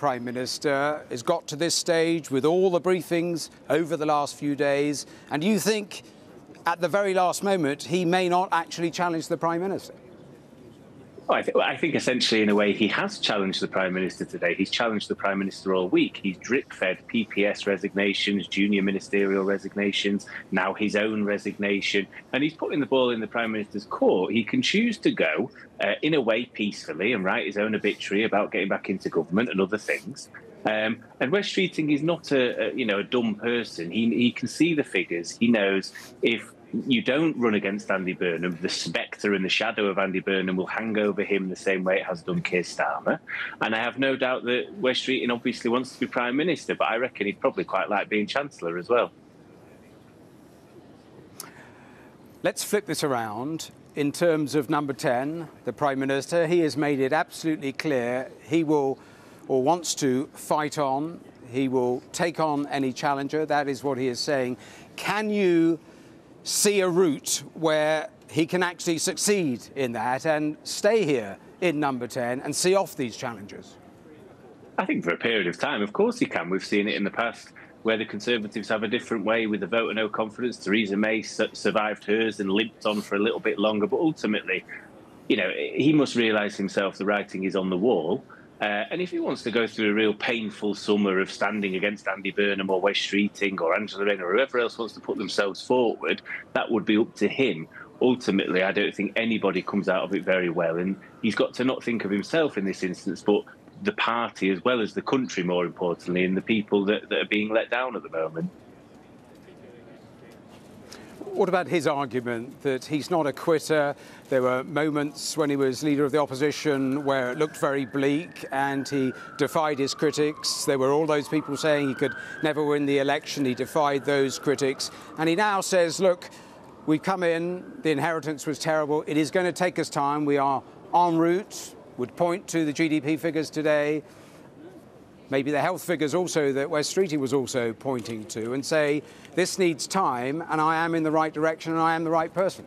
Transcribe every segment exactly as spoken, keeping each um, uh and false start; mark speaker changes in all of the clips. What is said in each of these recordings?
Speaker 1: Prime Minister has got to this stage with all the briefings over the last few days, and you think at the very last moment he may not actually challenge the Prime Minister?
Speaker 2: Well, I, th I think essentially, in a way, he has challenged the Prime Minister today. He's challenged the Prime Minister all week. He's drip-fed P P S resignations, junior ministerial resignations, now his own resignation, and he's putting the ball in the Prime Minister's court. He can choose to go, uh, in a way, peacefully and write his own obituary about getting back into government and other things. Um, and Wes Streeting is not a, a you know a dumb person. He he can see the figures. He knows if you don't run against Andy Burnham, the spectre and the shadow of Andy Burnham will hang over him the same way it has done Keir Starmer. And I have no doubt that Wes Streeting obviously wants to be Prime Minister, but I reckon he'd probably quite like being Chancellor as well.
Speaker 1: Let's flip this around. In terms of number ten, the Prime Minister, he has made it absolutely clear he will or wants to fight on. He will take on any challenger. That is what he is saying. Can you see a route where he can actually succeed in that and stay here in number ten and see off these challenges?
Speaker 2: I think for a period of time, of course he can. We've seen it in the past where the Conservatives have a different way with the vote of no confidence. Theresa May su survived hers and limped on for a little bit longer, but ultimately, you know, he must realise himself the writing is on the wall. Uh, and if he wants to go through a real painful summer of standing against Andy Burnham or Wes Streeting or Angela Rayner or whoever else wants to put themselves forward, that would be up to him. Ultimately, I don't think anybody comes out of it very well. And he's got to not think of himself in this instance, but the party as well as the country, more importantly, and the people that, that are being let down at the moment.
Speaker 1: What about his argument that he's not a quitter? There were moments when he was leader of the opposition where it looked very bleak and he defied his critics. There were all those people saying he could never win the election. He defied those critics. And he now says, look, we've come in, the inheritance was terrible. It is going to take us time. We are en route. Would point to the G D P figures today, maybe the health figures also that Wes Streeting was also pointing to, and say, this needs time, and I am in the right direction, and I am the right person.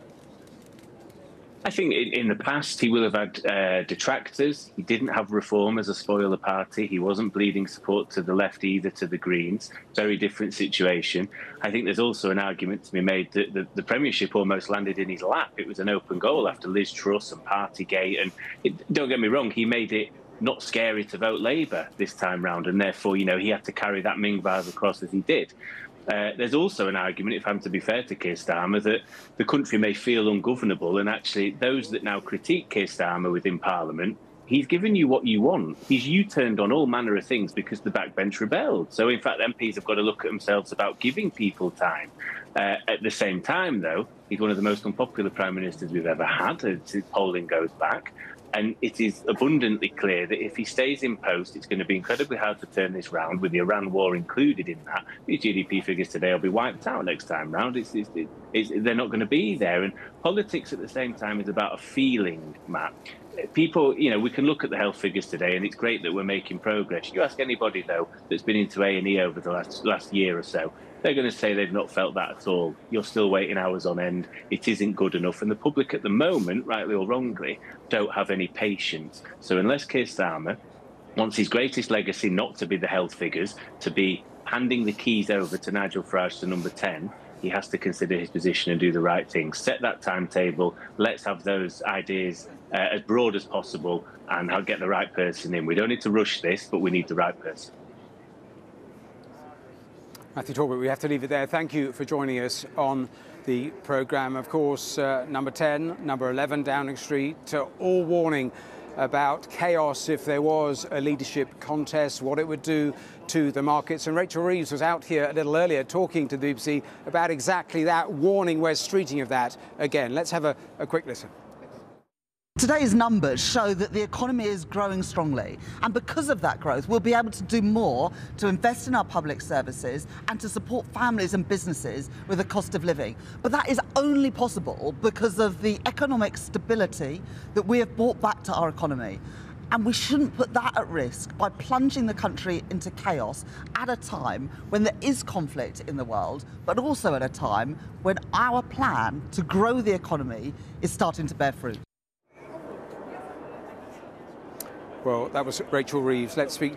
Speaker 2: I think in the past he will have had uh, detractors. He didn't have Reform as a spoiler party. He wasn't bleeding support to the left, either to the Greens. Very different situation. I think there's also an argument to be made that the, the Premiership almost landed in his lap. It was an open goal after Liz Truss and Partygate. And it, don't get me wrong, he made it not scary to vote Labour this time round, and therefore, you know, he had to carry that Ming bars across as he did. Uh, there's also an argument, if I'm to be fair to Keir Starmer, that the country may feel ungovernable, and actually those that now critique Keir Starmer within Parliament, he's given you what you want. He's U-turned on all manner of things because the backbench rebelled. So, in fact, M Ps have got to look at themselves about giving people time. Uh, at the same time, though, he's one of the most unpopular Prime Ministers we've ever had, as polling goes back. And it is abundantly clear that if he stays in post, it's going to be incredibly hard to turn this round, with the Iran war included in that. These G D P figures today will be wiped out next time round. It's, it's, it's, they're not going to be there. And politics at the same time is about a feeling, Matt. People, you know, we can look at the health figures today, and it's great that we're making progress. You ask anybody, though, that's been into A and E over the last, last year or so, they're going to say they've not felt that at all. You're still waiting hours on end. It isn't good enough. And the public at the moment, rightly or wrongly, don't have any patience. So unless Keir Starmer wants his greatest legacy not to be the health figures, to be handing the keys over to Nigel Farage to number ten, he has to consider his position and do the right thing. Set that timetable. Let's have those ideas uh, as broad as possible, and I'll get the right person in. We don't need to rush this, but we need the right person.
Speaker 1: Matthew Talbot, we have to leave it there. Thank you for joining us on the programme. Of course, uh, number ten, number eleven Downing Street, uh, all warning about chaos if there was a leadership contest, what it would do to the markets. And Rachel Reeves was out here a little earlier talking to the B B C about exactly that, warning Wes Streeting of that again. Let's have a, a quick listen.
Speaker 3: Today's numbers show that the economy is growing strongly, and because of that growth, we'll be able to do more to invest in our public services and to support families and businesses with the cost of living. But that is only possible because of the economic stability that we have brought back to our economy. And we shouldn't put that at risk by plunging the country into chaos at a time when there is conflict in the world, but also at a time when our plan to grow the economy is starting to bear fruit.
Speaker 1: Well, that was Rachel Reeves. Let's speak